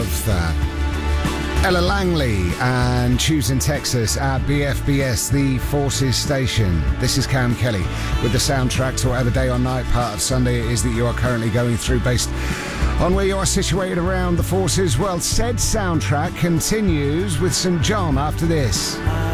of Ella Langley and Choosing Texas at BFBS, the Forces station. This is Cam Kelly with the soundtrack to whatever day or night part of Sunday it is that you are currently going through based on where you are situated around the Forces. Well, said soundtrack continues with St. John after this.